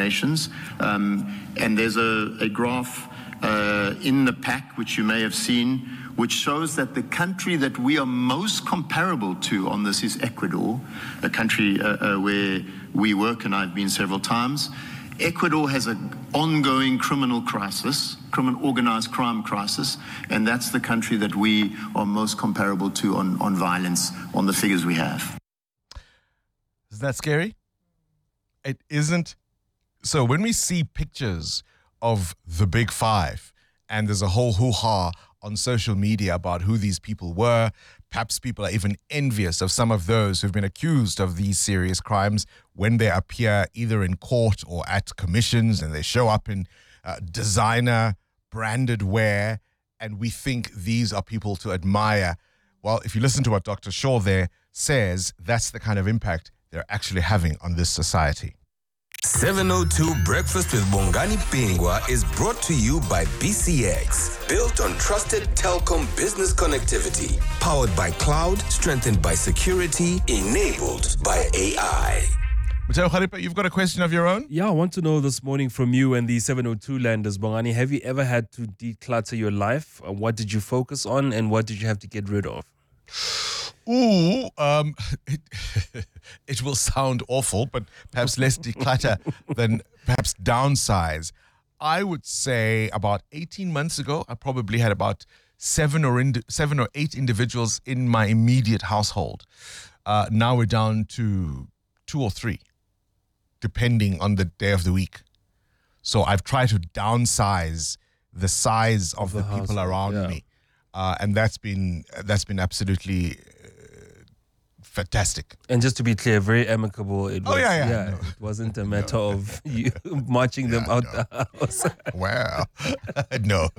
destinations. And there's a graph in the pack, which you may have seen, which shows that the country that we are most comparable to on this is Ecuador, a country where we work and I've been several times. Ecuador has an ongoing criminal crisis, organized crime crisis, and that's the country that we are most comparable to on violence, on the figures we have. Isn't that scary? It isn't. So when we see pictures of the Big Five, and there's a whole hoo-ha on social media about who these people were, perhaps people are even envious of some of those who've been accused of these serious crimes when they appear either in court or at commissions, and they show up in designer branded wear, and we think these are people to admire. Well, if you listen to what Dr. Shaw there says, that's the kind of impact they're actually having on this society. 702 Breakfast with Bongani Bingwa is brought to you by BCX. Built on trusted telecom business connectivity. Powered by cloud, strengthened by security, enabled by AI. Muteo Kharipa, you've got a question of your own? Yeah, I want to know this morning from you and the 702 landers, Bongani, have you ever had to declutter your life? What did you focus on and what did you have to get rid of? Ooh, it will sound awful, but perhaps less declutter than perhaps downsize. I would say about 18 months ago, I probably had about seven or 8 individuals in my immediate household. Now we're down to 2 or 3, depending on the day of the week. So I've tried to downsize the size of the people around me. And that's been absolutely fantastic. And just to be clear, very amicable. It was, no. It wasn't a matter of you marching them out the house. Well, no.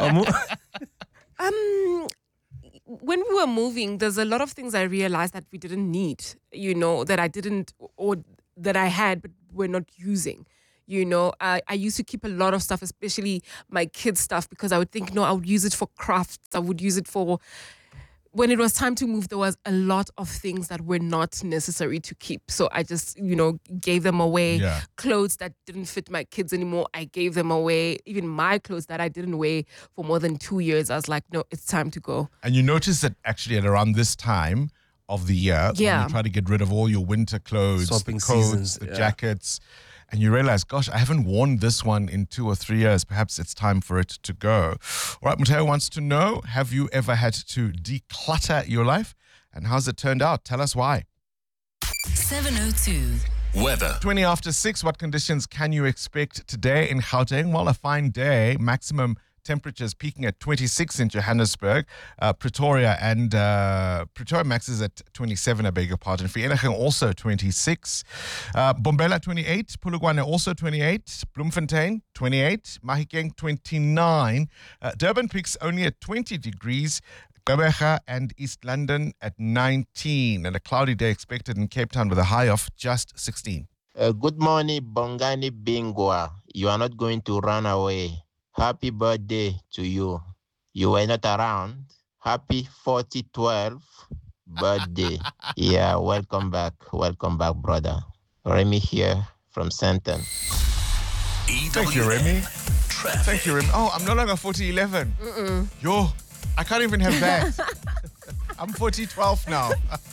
When we were moving, there's a lot of things I realized that we didn't need, that I didn't, or that I had, but we're not using. I used to keep a lot of stuff, especially my kids' stuff, because I would think, I would use it for crafts. I would use it for... When it was time to move, there was a lot of things that were not necessary to keep. So I just, gave them away. Yeah. Clothes that didn't fit my kids anymore, I gave them away. Even my clothes that I didn't wear for more than 2 years, I was like, no, it's time to go. And you notice that actually at around this time of the year, when you try to get rid of all your winter clothes, Swapping the coats, seasons, the jackets, and you realize, gosh, I haven't worn this one in 2 or 3 years. Perhaps it's time for it to go. All right, Muteo wants to know, have you ever had to declutter your life? And how's it turned out? Tell us why. 702. Weather. 20 after 6, what conditions can you expect today in Gauteng? Well, a fine day. Maximum temperatures peaking at 26 in Johannesburg. Pretoria max is at 27, I beg your pardon. Vereeniging also 26. Bombela 28. Polokwane also 28. Bloemfontein 28. Mahikeng 29. Durban peaks only at 20 degrees. Gqeberha and East London at 19. And a cloudy day expected in Cape Town with a high of just 16. Good morning, Bongani Bingwa. You are not going to run away. Happy birthday to you. You were not around. Happy 4012 birthday. Yeah, welcome back. Welcome back, brother. Remy here from Senton. Thank you, Remy. Thank you, Remy. Oh, I'm no longer 4011. Yo, I can't even have that. I'm 4012 now.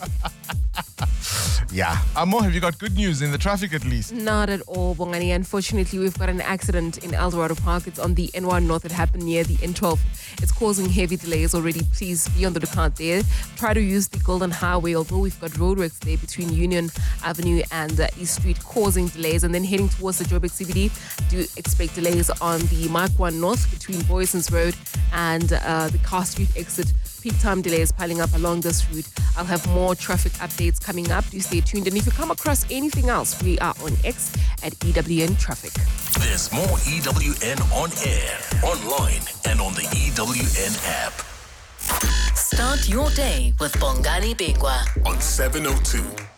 Yeah. Amo, have you got good news in the traffic at least? Not at all, Bongani. Unfortunately, we've got an accident in Eldorado Park. It's on the N1 North. It happened near the N12. It's causing heavy delays already. Please be on the lookout there. Try to use the Golden Highway, although we've got roadworks there between Union Avenue and East Street causing delays. And then heading towards the Joburg CBD, do expect delays on the Mark 1 North between Boyson's Road and the Car Street exit. Peak time delays piling up along this route. I'll have more traffic updates coming up. Do stay tuned. And if you come across anything else, we are on X at EWN Traffic. There's more EWN on air, online, and on the EWN app. Start your day with Bongani Bingwa On 702.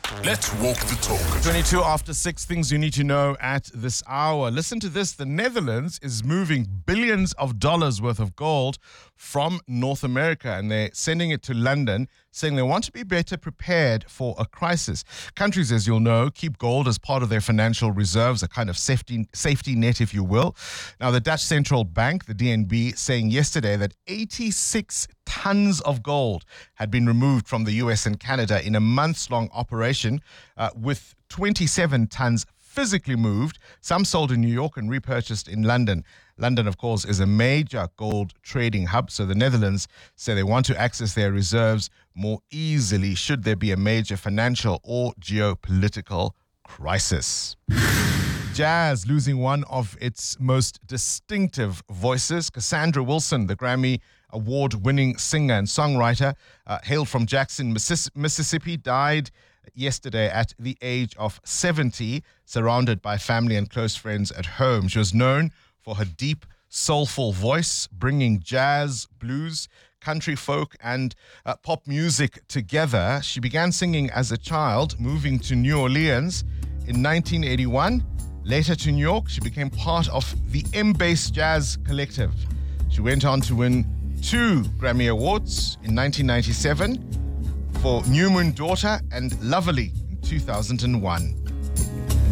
Let's walk the talk. 22 after 6, things you need to know at this hour. Listen to this. The Netherlands is moving billions of dollars worth of gold from North America, and they're sending it to London, saying they want to be better prepared for a crisis. Countries, as you'll know, keep gold as part of their financial reserves, a kind of safety net, if you will. Now, the Dutch Central Bank, the DNB, saying yesterday that 86 tons of gold had been removed from the US and Canada in a months-long operation, with 27 tons physically moved, some sold in New York and repurchased in London. London, of course, is a major gold trading hub, so the Netherlands say they want to access their reserves more easily should there be a major financial or geopolitical crisis. Jazz losing one of its most distinctive voices. Cassandra Wilson, the Grammy award-winning singer and songwriter, hailed from Jackson, Mississippi, died yesterday at the age of 70, surrounded by family and close friends at home. She was known for her deep, soulful voice, bringing jazz, blues, country folk, and pop music together. She began singing as a child, moving to New Orleans in 1981. Later to New York, she became part of the M-Bass Jazz Collective. She went on to win 2 Grammy Awards in 1997 for New Moon Daughter and Lovely in 2001.